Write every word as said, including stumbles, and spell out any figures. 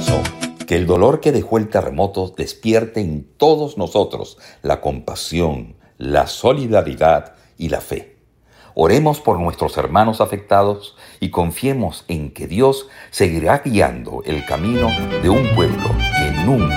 corazón. Que el dolor que dejó el terremoto despierte en todos nosotros la compasión, la solidaridad y la fe. Oremos por nuestros hermanos afectados y confiemos en que Dios seguirá guiando el camino de un pueblo que nunca